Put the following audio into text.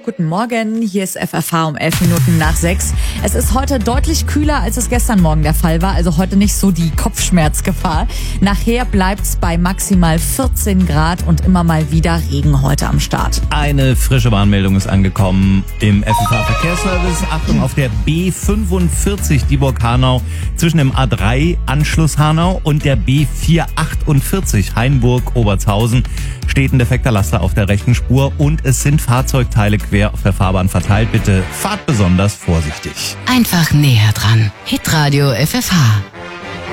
Guten Morgen, hier ist FFH um 11 Minuten nach 6. Es ist heute deutlich kühler, als es gestern Morgen der Fall war, also heute nicht so die Kopfschmerzgefahr. Nachher bleibt's bei maximal 14 Grad und immer mal wieder Regen heute am Start. Eine frische Warnmeldung ist angekommen im FFH Verkehrsservice. Achtung, auf der B45 Dieburg-Hanau zwischen dem A3 Anschluss Hanau und der B448 Hainburg-Obertshausen steht ein defekter Laster auf der rechten Spur und es sind Fahrzeugteile quer auf der Fahrbahn verteilt. Bitte fahrt besonders vorsichtig. Einfach näher dran. Hitradio FFH.